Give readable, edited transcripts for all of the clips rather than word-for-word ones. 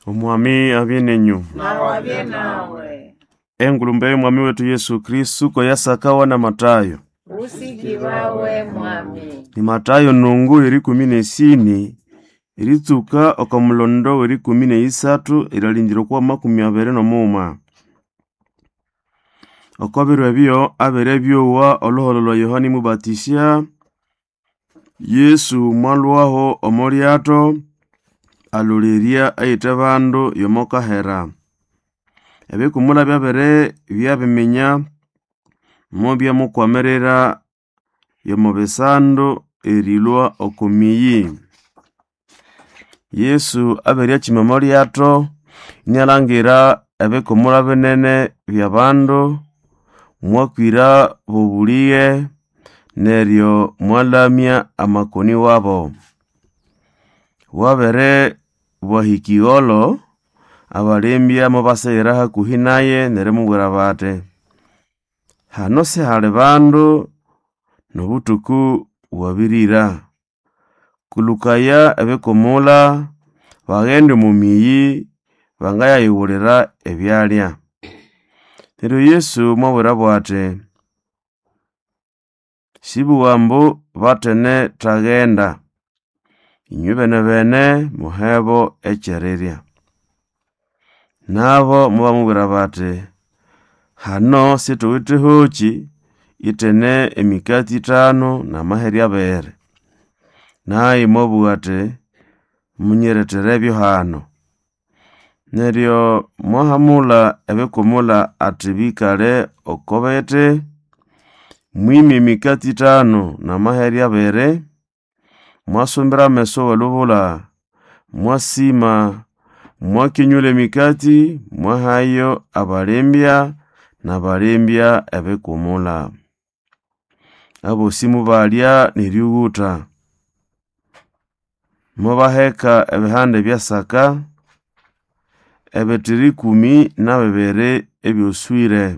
Omwami abye nenyu. Nawabye nawe. Engulumbe mwami wetu Yesu Kristu ko yasakawa na Matayo. Usikiwawe mwami. Ni Matayo nungu 14 iritsuka okamulondo 13 iralindiro kwa 21. Okobiro ebyo abere byowa oloholo lwa Yohani Mubatisya. Yesu mwalwaho omolyato aluliria ayite bandu yomokahera. Ebikumula byabere byabiminya mobya mukwamerera yomobesando erilwa okomiyi. Yesu abere akimama lyato nyalangira ebikumula binene byabandu mwakwira bobuliye neryo mwalamya amakoni wabo. Wabere bwahikiolo abalembya mubasayira hakuhi naye neremubwira bate, hano sihali bandu nobutuku wabirira. Kulukaya ebikumula bagende mumiyi bangayayiwulira ebyalya. Neryo Yesu mwabwira bwate, sibuwambu batene tagenda, inywe bene muhebo echerirya. Nabo mubamubwira bate, hano situwite hochi itene emikati 5 na maheri 2. Naye mwabwate munyeretere ebyo hano. Neryo mwahamula ebikumula ati bikale okobete, mwimi emikati 5 na maheri 2, mwasumbira meso walubula, mwasima, mwakinyula emikati, mwahayo abalembya na balembya ebikumula. Abosi mubalya neriuguta. Mubaheka ebihande byasaka, ebetiri 12 ebyoswire.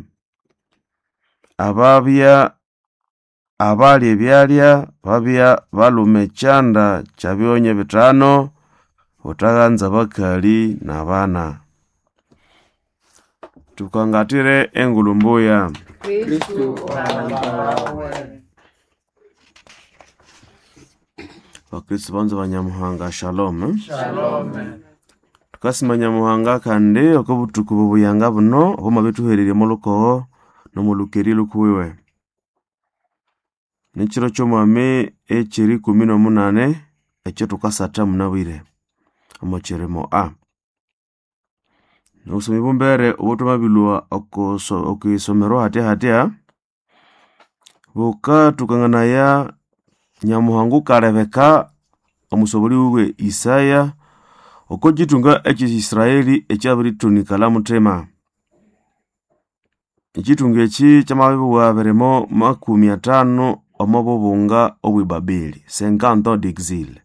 Abali ebyalya babya balume chanda chabyonye 5, utaganza bakali na bana. Tukangatire engulumbuya. Kristu wawe. Bakristu banza banyamuhanga shalom. Shalom. Tukasima nyamuhanga kandi okobutuku bubuyanga buno oboma bituhererye mulukoho no mulukeri lukuwiwe. Nichiro kyomwami ekiri 18 ekyo tukasata munabwire omocheremo a. Nusumi bumbere obutuma bilwa okisomero hatia buka tukanganaya nyamuhangu karebeka omusoboli we Isaya okojitunga ekisiraeli ekyabiritunikala mutema. Ekitunga eki kyamabibu waberemo 50 omobubunga obwibabeli 50 d'exil.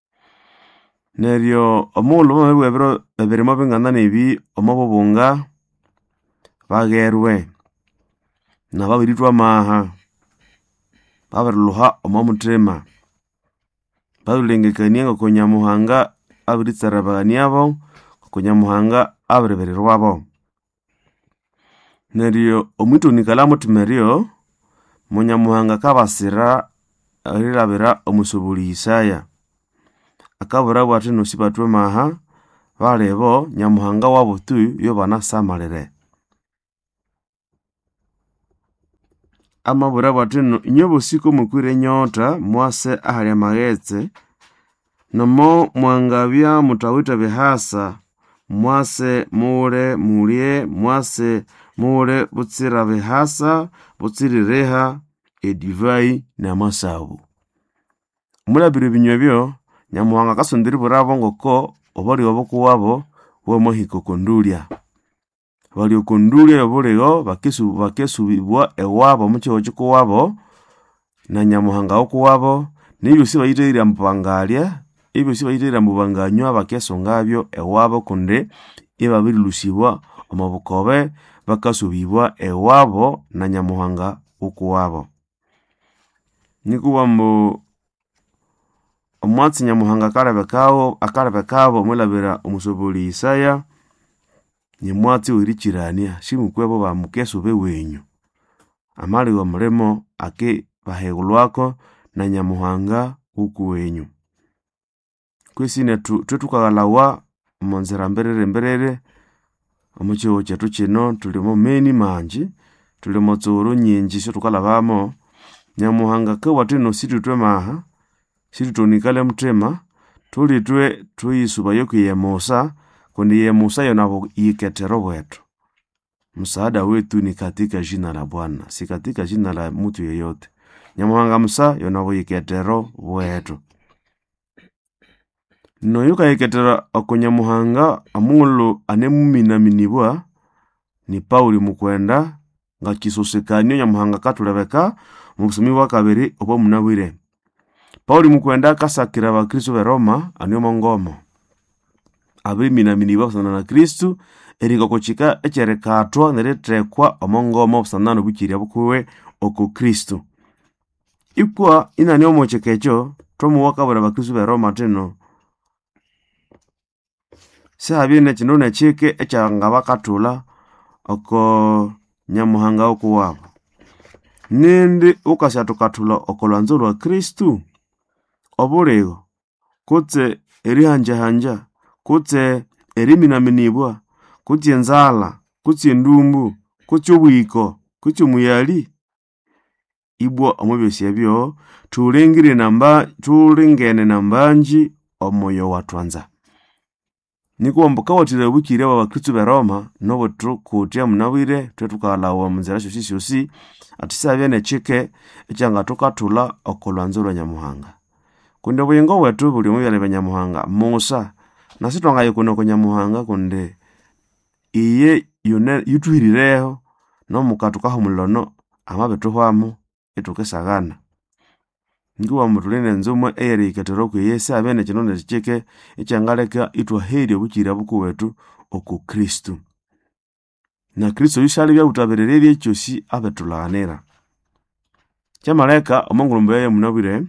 Neryo omulu bamabibwebiro ebirimo bingana nebi omobubunga bagerwe na babiritwa maha babiruha omomutema babulengekania ngoko nyamuhanga abiritsarabaniabo ngoko nyamuhanga abiribirirwabo. Neryo omwitunikala mutumeryo munyamuhanga kabasira rirabira omusoboli Isaya akabura bwati nosibatwe maha balebo nyamuhanga wabo tu yo banasamalire. Amabura bwati nyobo siko mukwire nyota mwase ahali amagetse nomo mwangabya mutawita bihasa mwase mure mulye mwase mure butsira bihasa butsirireha edivai na masabu. Mulabire binywebyo nyamuhanga kasondiri burabo ngoko obali obokuwabo womahiko kondulya. Bali okondulya yobulego bakesubibwa ewabo mukiho kikuwabo na nyamuhanga okuwabo nibyo sibayiterera mpangalya ibyo sibayiterera mubanganywa bakesongabyo ewabo kunde ibabirilusibwa omabukobe bakasubibwa ewabo na nyamuhanga okuwabo. Nikuwambo omwatsi Nyamuhanga akarabekabo mulabira omusoboli Isaya ni mwatsi wirikirania shimukwebo bamukeso bewenyu amali wa mulemo ake bahegulwako na Nyamuhanga ukuwenyu kwisine tukagalawa monzera mberere omuchiwo chetu chino tulimo meni manji tulimo tsoro nyinji sho tukalabamo Nyamuhanga ke watino situtwe maha situtonikale mutema tulitwe tuyisuba yokuyemosa kundi yemosa yonabo yiketero bwetu. Msaada wetu ni katika jina la Bwana, si katika jina la mtu yeyote. Nyamuhanga musa yonabo yiketero bwetu. No yuka yiketera okunyamuhanga amulu anemuminaminibwa ni Pauli mukwenda nga kisosekanyo Nyamuhanga katulebeka mu busumi bwa kabiri obo munabwire. Pauli mukwenda kasakira abakristo be Roma anyomo ngomo. Abiminaminibwa busana na Kristu eriko kochika echerekatwa neretrekwa omongomo busana no bukiri bukuwe oko Kristu. Ikwa inani omochekecho tomu wakabura abakristo be Roma teno. Sahabine chinone chike echanga bakatula oko Nyamuhanga okuwabo. Nindi ukashatukatula okolwanzo lwa Kristu. Oburego kutse erihanja kutse eriminaminibwa kutse enzala kutse ndumbu kutse ubwiko kutse muyali ibwo omubyosi ebyo tulengene nambanji omoyo watwanza. Nikuomboka watire bukire wa Kristo be Roma nobo tukutia munawire twetukalawa munzira shosi atisabye ne chike ekyanga tukatula okolwanzo lwa Nyamuhanga. Kunde buyingo wetu buli mubyale be Nyamuhanga Musa nasitwanga yikuno ko Nyamuhanga kunde iye yutuhirireho no mukatukaho mulono amabetuhwamo etukesagana. Nguwa mutulene nzumwe eri ketero ku Yesu abene kinone chike ecyangaleka itwaheri obukira buku wetu oku Kristu. Na Kristo yishali bya utaberere by'ekyosi abetulaganira. Kyamaleka omongulumbe ye munabire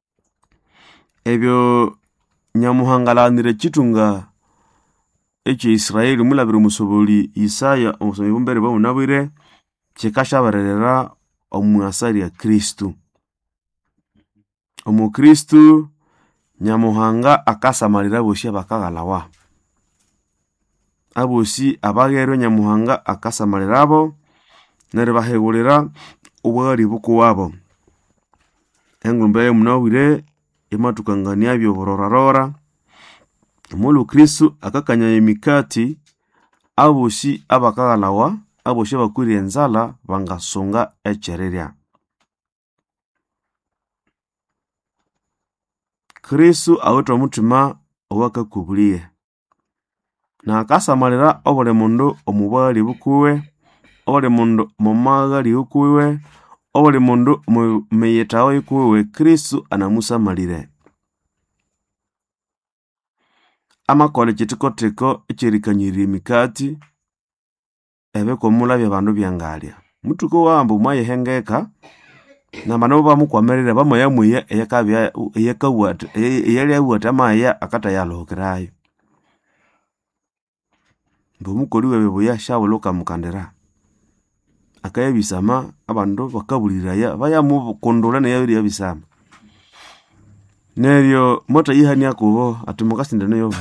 ebyo Nyamuhanga lanire kitunga ekyo Israeli mulabire musoboli Isaya omusomi bumbere bo munabire kikashabarerera omwasari ya Kristu. Omu Kristu Nyamuhanga akasamalira boshi bakagalawa. Aboshi abagero Nyamuhanga akasamalira abo nere bahegulira ubwari buku wabo. Engumbe munawire ematukangania byo bororarora. Mulu Kristu akakanya emikati aboshi abakagalawa aboshi bakuri enzala bangasonga echereria. Kristu awuta omutima owakakubuliye. Na akasamalira obole mundu omubali bukuwe, obole mundu momagali bukuwe, obole mundu meyetawo ikuwe Kristu anamusamalire. Amakole kitikotiko ekirikanyiri emikati ebeko mulabya bandu byangalya. Mutuko wambu mwayehengeka na bano bamukwamerera bamoyamuya eyakabya eyakawata eyaliyawata maya akatayalokerayo. Bomukoli webuya shawoloka mukandera. Akayabisama abandu bakabuliraya bayamukondola ne yabiri yabisama. Neryo mota yihania kubo atumukasindano yo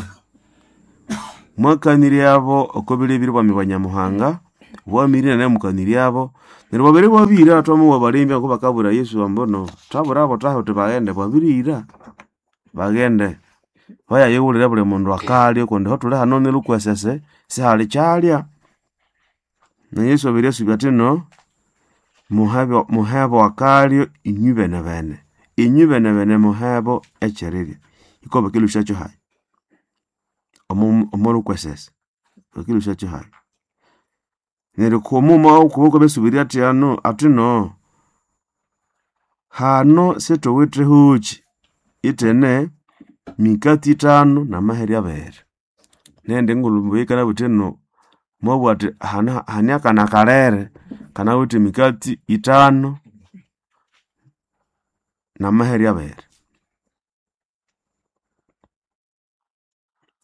mwakaniri yabo okobile birwa Nyamuhanga wamirina ne mukaniri yabo neryo babere babira atwamu wabalimba ko bakabura Yesu ambono tabura abo taho tebagende babirira bagende baya yewulira bule mundu akali konde hotule hano ne lukwesese si hali kyalya na Yesu abiri subyatino muhabo akali inyubene bene muhabo echereri ikobe kilusha cyo hayi omolu kwesese kilusha cyo hayi nero komuma ukuboko besubiri atino hano seto wetre huji itene mikati 5 na maheri abere nende ngulumbu yikana buteno mwabwate hanya kana karere kana wuti mikati 5 na maheri abere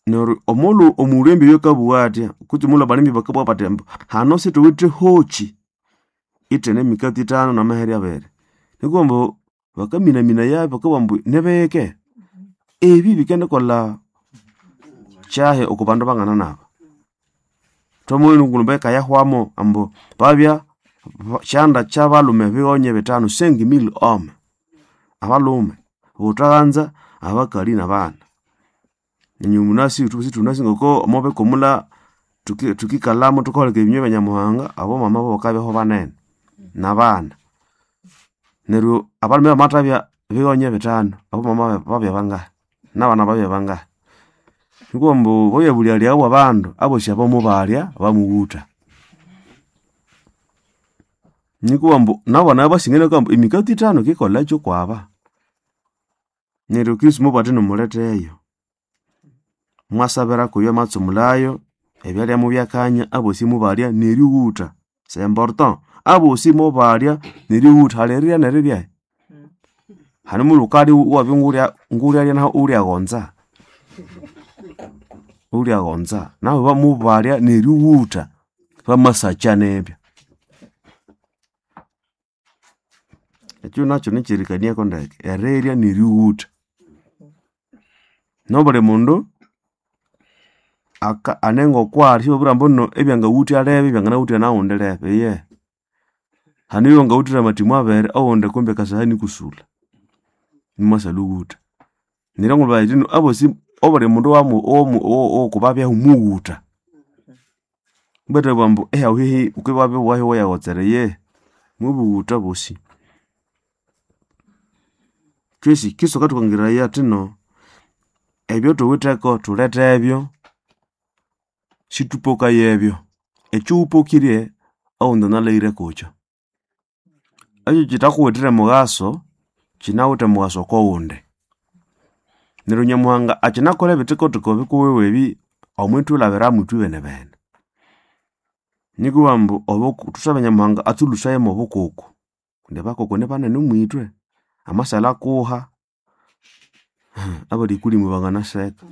Noro omulu omurembe yokabuatia kuti mula balimbi bakabwa patembo hano situ witri hochi itene mikati 5 na maheri abere nikombo bakamina ya bakabambu nebeke ebi bikende kola chahe okubandu bangana nabo tomoyo ngulubeka yahwamo ambo babya chanda chabalume bionye 5 5,000 ome abalume utaganza abakali nabana nyumunasi tunasi ngoko mobe komula tukikalamo tukoleke bimye banyamuhanga abo mama bo bakabeho banene nabana neru abalume matabya bionye 5 abo mama babya banga nabana babya banga ngombo boye bulyali abo abandu abo shabo mubalya bamuguta nikwambo nabana basingene kambo imikati 5 kikola cyo kwaba neru Kristo batino muleteyo mwasabera kuyo matsumulayo ebyalya mu byakanya abo simubalya neriuta c'est important abo simubalya neriuta haleria nereria hanu mulukadi wabingurya ngurya na urya gonza nawe bamubalya neriuta bamasacha nebya ekyo nacho nichirikania kondake ereria neriuta nobole mundu aka anengo kwali sibura mbono ebyanga wuti alebe byanga wuti na ondelebe ye haniyo nga wuti matimu abere awonde kombe kasahani kusula nimasaluguta nirango bayitino abo si obere mundu wamu kubabya humuguta bete bambo ahihi ukibabye wahi yawotsere ye mubuguta bosi Tracy kiso katukangira ya tino ebyo tuwiteko tulete ebyo situpoka yebyo echupokirie au ndonaleire kucho ayo chitakuwetire mugaso chinawute mugaso ko unde nirunyamuhanga achinakole bitiko bikuwewebi omwitu labera mutu bene nikuwambu oboku tusabanya atulusaye mu bukuku kunde bakoko ne bana numwitwe amasala kuha abali kuli mubangana seka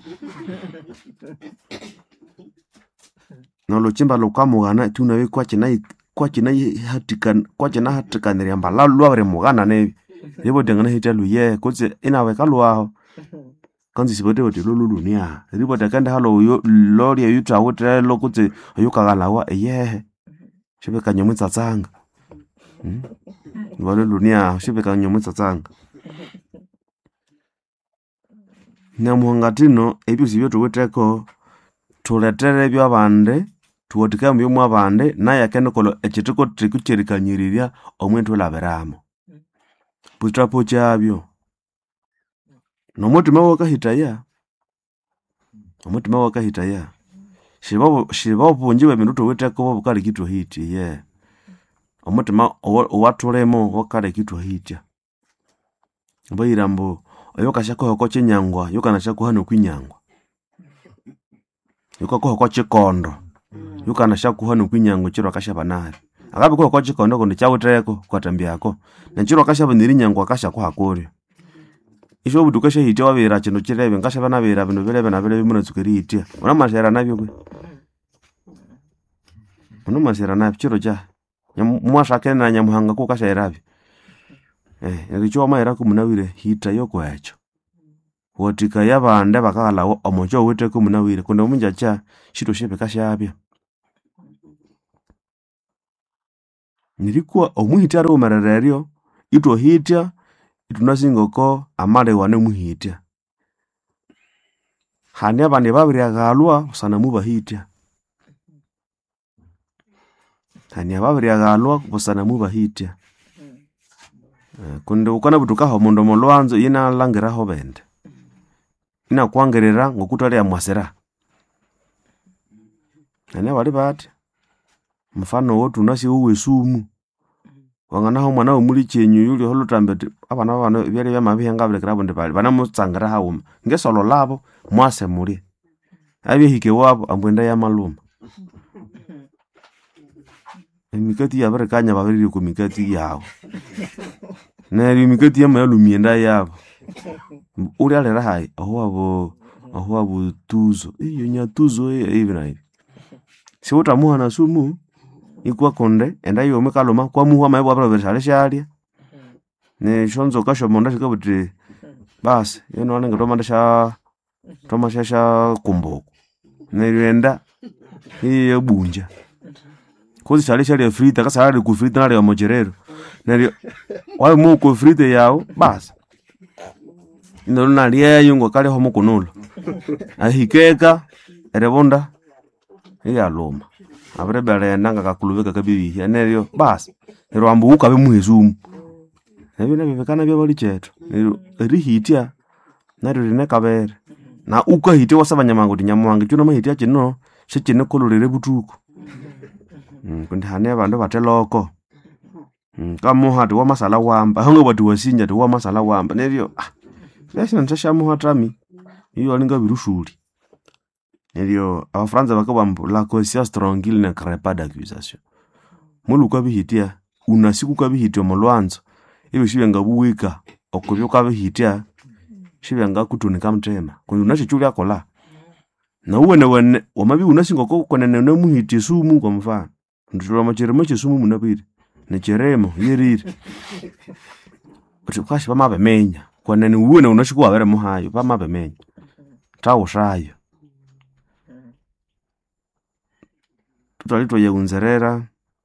nolo chimba lokamugana tunawe kwa china hatikanira mbala lwabere mugana ne yebo dengana hitalu ye kutse inawe kalwaho kanzi sibote bote lulunia ribo takanda halo yo lori yuta wote lokutse yukagalawa ye shibe kanyomutsa tsanga wale lunia shibe kanyomutsa tsanga nyamuhangatino ebyo sibyo tuweteko tuletere byo abande tuwotika mbyo mu abande naye akenekolo ekitiko trikucherikanyiriria omwentu laberamo putrapo cyabyo nomutima wakahitaya shiba bunjiwe bintu tuweteko bukali kitu hiti ye omutima owatulemo wakale kitu hitya bayirambo oyo kashako hoko chinyangwa yokana shako hano kwinyangwa yokako hoko chikondo yokana shako hano kwinyangwa chiro kashabanari akabe ko hoko chikondo kondo chawutreko kwatambyako nachiro kashaba nirinyangwa kashako hakuri isho budukasha hitya wabera chino chirebe ngashaba bera bino belebe na belebe munazukeri hitya ona mashera nabyo kwe ona mashera nabyo chiro cha mwashake na nyamuhanga ko kasherabi ericho amaira kumunawire hita yokwecho wotika yabande bakalawo omocho wete kumunawire kuno munja cha shito shebe kashabya nilikuwa omuhitara umerererio ito hitya itunasingoko amale wane muhitya hani abane babiri agalwa sana muba hitya hani ababiri agalwa busana muba hitya kunde ukana butukaho mundo molwanzo yina langiraho bende ina kwangerera ngokutale ya mwasera ane wali bati mfano wotu nasi uwesumu wanganaho mwana omuli chenyu yuli holotambete abana byali byamabihenga bilekera bonde bali bana mutsangara hawo ngesolo labo mwase muri abye hike wabo ambwenda ya maluma emikati ya berekanya babiri ku mikati yawo nari mikati ya malumienda yabo uri alera hai aho abo Ahwa butuzo. Iyo nyatuzo hivi na hivi. Si utamuha na sumu ikuwa konde enda yome kaloma kwa muha maibu abra versale shalia. Ne shonzo kasho monda shikabuti. Basi, yeno wane toma shasha kumboko. Nerienda hiyo bunja. Kozi shali frita kasa hali kufrita nale ya mocherero. Neri wale mu kufrita yao basi. Ino nalia yungo kale homo kunulo. Ahikeka erebonda iya loma. Abrebere nanga kakulubeka kabibi yanerio basi. Ero ambuka be muhezumu. Nebina bibekana bya bali cheto. Rihitia nari rine kabere. Na uka hiti wasabanyamango tinyamuhange cyuno mahitia kino shekine kolorere butuko. Kundi hane abantu bateloko. Kamuhati wa masala wamba. Hango batu wasinja tu wa masala wamba. Nebyo Lesi ntasha muhatami. Iyo alinga birushuri. Nebyo abafranza bakabambu la caution strong il ne crée pas d'accusation. Mulu kabihitia unasiku kabihitia molwanzo. Ibi shibenga buwika okubyo kabihitia shibenga kutunika mtema. Kundi unashichuli akola. Na uwene wamabi unasinga konene muhiti sumu kwa mfano. Ndura macheremo chisumu munabiri. Necheremo yerire. Utikashi bamabe menya. Kwa nene uwene unashikuwa were muhayo bamabe menya. Tawo shayo. Tutalito ye unzerera.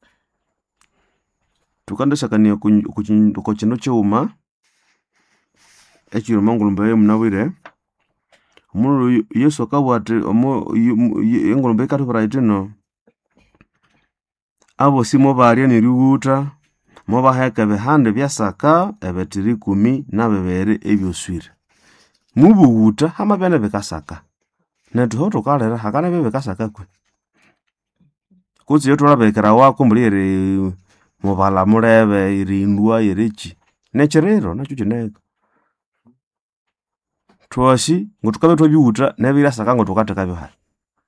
Tukandashakania ku kino cyuma. Ekiro mangulumbe munabire. Mulu Yesu akabwate engolombe katubara itino. Abo simo bari ni ruguta mo baheka behande byasaka ebetiri 10 na bebere ebyoswire. Mubuguta hama byane bekasaka. Netuhoto kalera hakana bebe kasaka kwe. Kuzi yoto rabekera wako mulire mubala murebe irindwa irichi. Necherero nacho chineka. Twashi ngotukabe twabiuta nebira saka ngotukateka byo hari.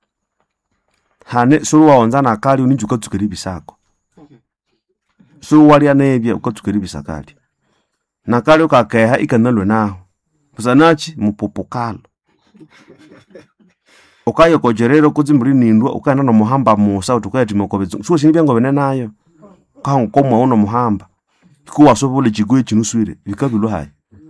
Hane suru waonza na kali unijuka tukiri bisako. Suru wali anebya ukatukiri bisakali. Na kali ukakeha ikanalwe naho. Pusanachi mupopokalo. Ukayo kojerero kuzimburi nindwa ukana no muhamba musa utukati mokobezo. Suwa shini byango benenayo. Kaho komwa ono muhamba. Kuwa sobole chigwe chinuswire bikabilo hayi.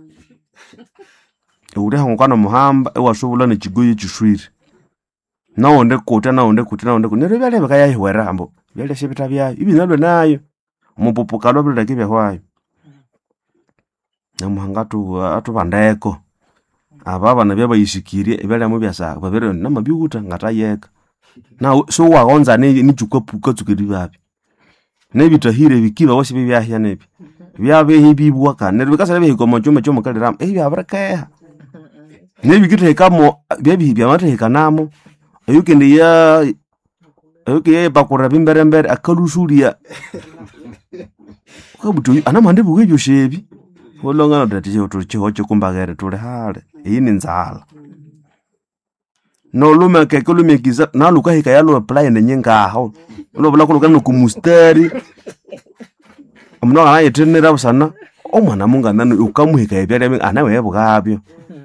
Ureha ngokana muhamba ewa sobola ne chigwe chiswire. Naonde kuta nero byale bakaya ihwera ambo byale shebita byayo ibi nalwe nayo mupopokalo bile kibe hwayo namuhangatu atubandeko ababa na byaba yishikirie byale mu byasa babere namabyuta ngatayeka na so waonza ni chukopuka tukiri babi nebitahire bikiba wose byahya nebi byabe hibibwa kana bikasa bihiko mochome chomo kalira byabrekeha nebi kitehekamo byabi byamatehekanamo ayukende ya bakura bimberembere akalusuria kabuto anamande bugibyo shebi holonga no dati cyo kumbagere tule hale yini nzala no lume ke kulume kiza na luka hika yalo apply nenyenga aho lo bula kuluka no kumustari omno ana yetenera busana omwana munga nanu ukamuhika ebyale anawe yebugabyo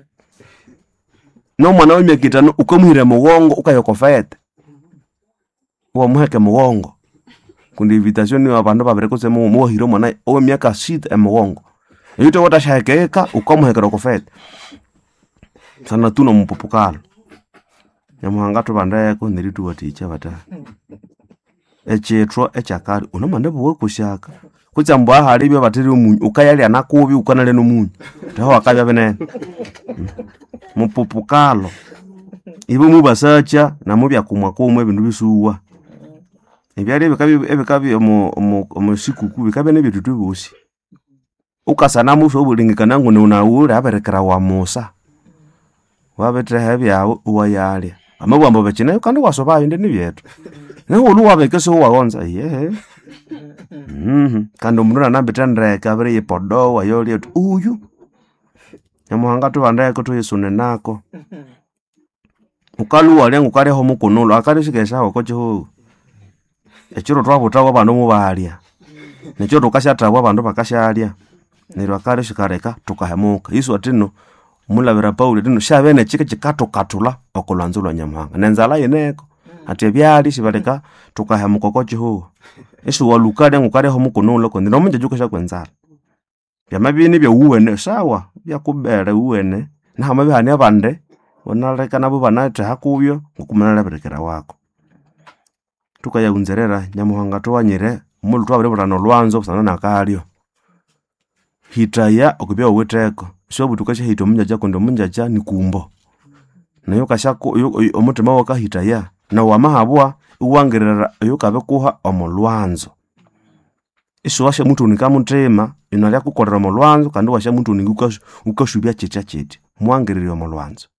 no mwana w'imyakitano ukamuhira mugongo ukayokofete uwa muheke mugongo kundi invitation ni abantu babere kose mu hiro mwana o myaka 6 mugongo yito watashakeka ukamuheka rokofete sana tuno mupopokalo nyamuhanga to bandaye ko ndiritu waticha bata echetro echakari unamande buwe kushaka kuchambwa hari byo batiri umunyu ukayali anakubi ukanale no munyu taho akabya benene mupopokalo ibo mubasacha na mubya kumwa komwe bintu bisuwa ebyali ebikabi omo sikuku bikabe nebyo tubusi ukasana muso bulingikana ngo nunawura aberekera wa Musa wabetre hebyawo uwayali amabwambo bekine kandi wasobayo ndeni byetu naho luwabeke so waonza kandi umuntu anambetandre kabere yepodo wayoli uyu nyamuhanga to bandaye ko to Yesune nako ukaluwa lengo kare ho mukonulo akari shikesha ko cyo echiro twabutawa bantu mubahalia necho tukashatwa bantu bakashalia nero akari shikareka tukahemuka Yesu atino mulabira Paulo dino shabene chike chikatokatula okolwanzo lwa Nyamuhanga nenzala yeneko ati byali shibaleka tukaha mukokochi ho esu walukade ngukade ho mukonulo kondi no munje jukasha kwenzala byamabini bya uwene sawa byakubere uwene na hamabe hani abande onaleka nabo banate hakubyo ngukumanala berekera wako tukaya unzerera Nyamuhanga towanyire mulu twabere bulano lwanzo busana nakalyo hitaya okubya oweteko shobu tukasha hito munjaja kondo munjaja ni kumbo nayo kashako omutima wakahitaya na wamahabwa uwangerera yokabe kuha omulwanzo iso washe muntu nikamuntema inalya kukorera omulwanzo kandi washe muntu ninguka ukashubya chichachiti mwangerera omulwanzo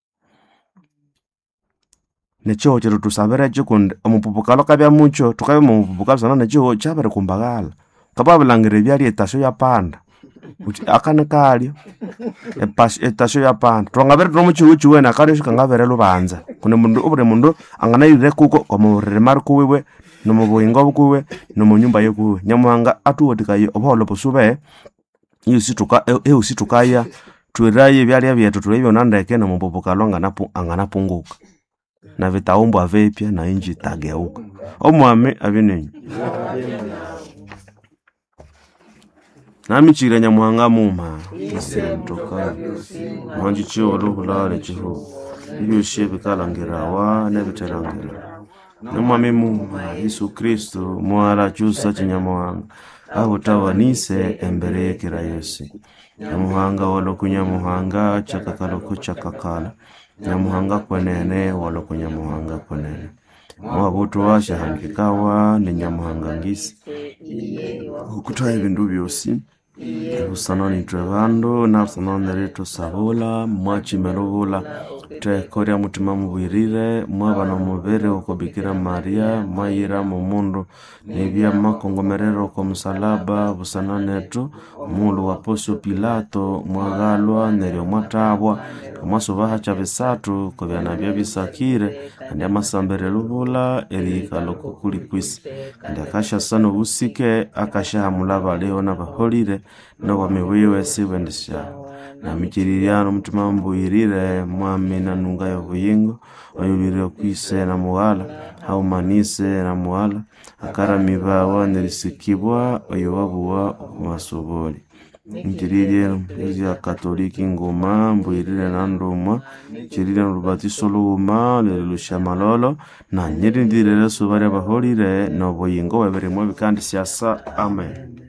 necho chero tusabere chikunde omupupukalo kabya mucho tukabe mupupukalo sana necho chabere kumbagala kababulangire byali etasho ya panda uti akane kalyo etasho ya panda twangabere tumuchiuchi wena kali shikangabere lubanza kune mundu obure mundu anganayire kuko komurere marko wewe no mubuyingo bukuwe no munyumba yokuwe Nyamuhanga atuwotikaye obolo busube usituka twiraye byali byetu tulebyo nandeke no mupupukalo anganapunguka na vitaombo avepya na inji tageuka omwame abininyi nami chire Nyamuhanga muma isentoka manji chiwo lobulale chiho ibyo shebe kalangirawa nebiterangira nomwame muma Yesu Kristo mwala chusa Nyamuhanga abo tawanise embere yekera Yesu Nyamuhanga walokunyamuhanga chakakala Nyamuhanga kwenene walokunyamuhanga kwenene mwabutu washa handikawa ni Nyamuhanga ngisi ukutaye bindu byosi usanani trevando na usanani reto sabola mwachi melobola te korea mutima mubirire mwabana mubere okobikira Maria mayira mu mundo nebya makongomerero ko musalaba busananeto mulu wa Poncio Pilato mwagalwa neryo mwatabwa amasobaha chabesatu ko byana bya bisakire kandi amasambere lubula erikalo kukuli kwisi kandi akasha sano busike akasha mulaba leo na baholire no wamewewe sibendisha na michiriano mutima mbuyirire mwami na nunga ya buyingo oyulire kwise na muwala hau manise na muwala akara mibawa nerisikibwa oyowabuwa masoboli Njirire ya katoliki ngoma mbuyirire na ndoma njirire n'urubatiso luma lelusha malolo na nyirindire sobare baholire no buyingo weberemo bikandi siasa amen.